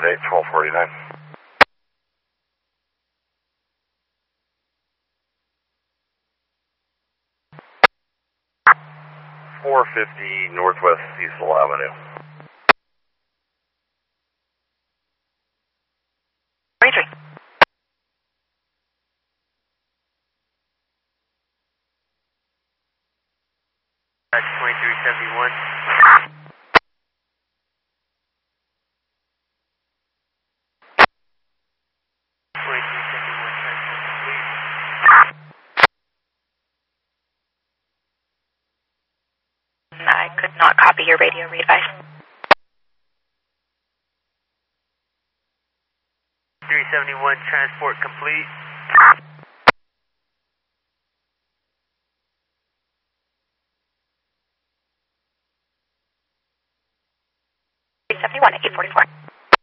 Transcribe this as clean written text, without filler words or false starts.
date 1249. 450 Northwest Cecil Avenue. Retreat. That's 2371. I could not copy your radio readvice. 371, transport complete. $371 at 844.